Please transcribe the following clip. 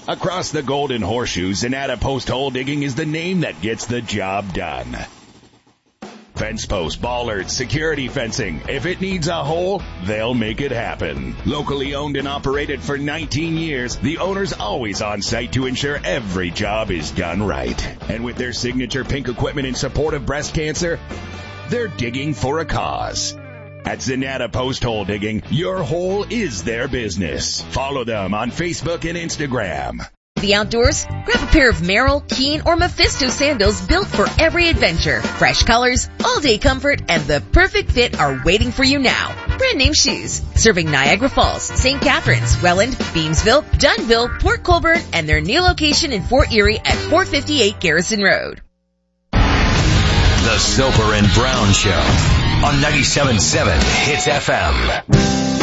Across the Golden Horseshoe, Zanata Post Hole Digging is the name that gets the job done. Fence posts, bollards, security fencing. If it needs a hole, they'll make it happen. Locally owned and operated for 19 years, the owner's always on site to ensure every job is done right. And with their signature pink equipment in support of breast cancer, they're digging for a cause. At Zanata Post Hole Digging, your hole is their business. Follow them on Facebook and Instagram. The outdoors? Grab a pair of Merrill, Keen, or Mephisto sandals built for every adventure. Fresh colors, all-day comfort, and the perfect fit are waiting for you now. Brand name shoes. Serving Niagara Falls, St. Catharines, Welland, Beamsville, Dunnville, Port Colborne, and their new location in Fort Erie at 458 Garrison Road. The Soper and Brown Show on 97.7 Hits FM.